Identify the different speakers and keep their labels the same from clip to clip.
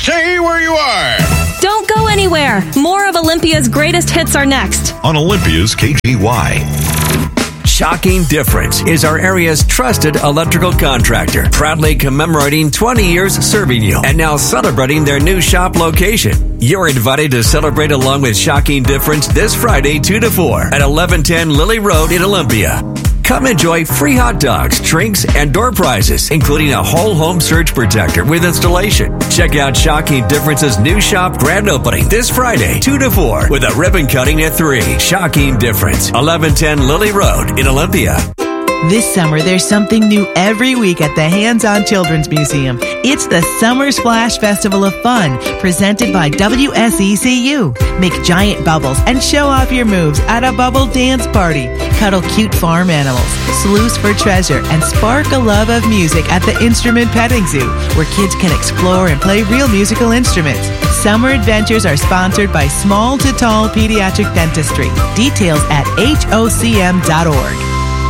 Speaker 1: Stay where you are.
Speaker 2: Don't go anywhere. More of Olympia's greatest hits are next.
Speaker 3: On Olympia's KGY.
Speaker 4: Shocking Difference is our area's trusted electrical contractor, proudly commemorating 20 years serving you and now celebrating their new shop location. You're invited to celebrate along with Shocking Difference this Friday 2 to 4 at 1110 Lily Road in Olympia. Come enjoy free hot dogs, drinks, and door prizes, including a whole home surge protector with installation. Check out Shocking Difference's new shop grand opening this Friday, 2 to 4, with a ribbon cutting at 3. Shocking Difference, 1110 Lily Road in Olympia.
Speaker 5: This summer, there's something new every week at the Hands-On Children's Museum. It's the Summer Splash Festival of Fun, presented by WSECU. Make giant bubbles and show off your moves at a bubble dance party. Cuddle cute farm animals, sleuth for treasure, and spark a love of music at the Instrument Petting Zoo, where kids can explore and play real musical instruments. Summer adventures are sponsored by Small to Tall Pediatric Dentistry. Details at HOCM.org.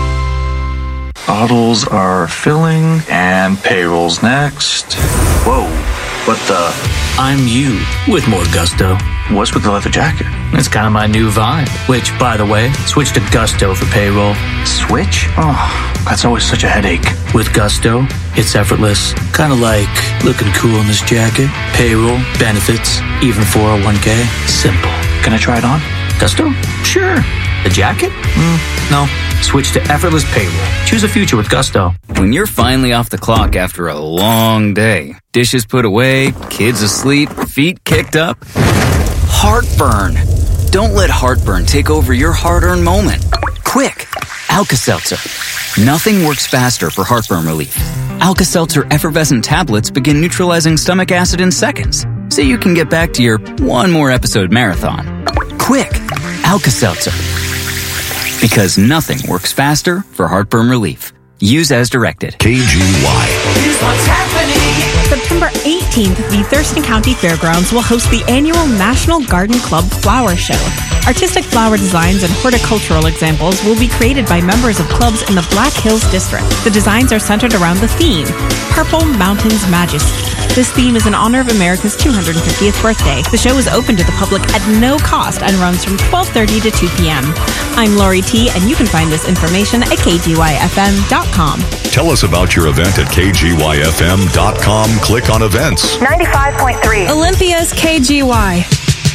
Speaker 6: Bottles are filling, and payroll's next. Whoa, what the?
Speaker 7: I'm you with more gusto.
Speaker 6: What's with the leather jacket?
Speaker 7: It's kind of my new vibe. Which, by the way, switch to Gusto for payroll.
Speaker 6: Switch? Oh, that's always such a headache.
Speaker 7: With Gusto, it's effortless. Kind of like looking cool in this jacket. Payroll, benefits, even 401k. Simple.
Speaker 6: Can I try it on?
Speaker 7: Gusto? Sure. The jacket? No. Switch to effortless payroll. Choose a future with Gusto.
Speaker 8: When you're finally off the clock after a long day, dishes put away, kids asleep, feet kicked up, heartburn. Don't let heartburn take over your hard-earned moment. Quick, Alka-Seltzer. Nothing works faster for heartburn relief. Alka-Seltzer effervescent tablets begin neutralizing stomach acid in seconds, so you can get back to your one more episode marathon. Quick, Alka-Seltzer. Because nothing works faster for heartburn relief. Use as directed.
Speaker 3: KGY.
Speaker 9: Here's what's happening.
Speaker 10: September 18th, the Thurston County Fairgrounds will host the annual National Garden Club Flower Show. Artistic flower designs and horticultural examples will be created by members of clubs in the Black Hills District. The designs are centered around the theme, Purple Mountains Majesty. This theme is in honor of America's 250th birthday. The show is open to the public at no cost and runs from 12:30 to 2 p.m. I'm Lori T, and you can find this information at kgyfm.com.
Speaker 3: Tell us about your event at kgyfm.com. Click on events.
Speaker 9: 95.3.
Speaker 2: Olympia's KGY.